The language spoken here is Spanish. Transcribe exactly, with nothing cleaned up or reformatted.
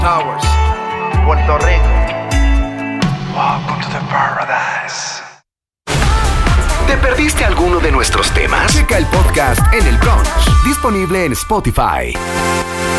Towers, Puerto Rico. Welcome to the paradise. ¿Te perdiste alguno de nuestros temas? Checa el podcast en el Brunch, disponible en Spotify.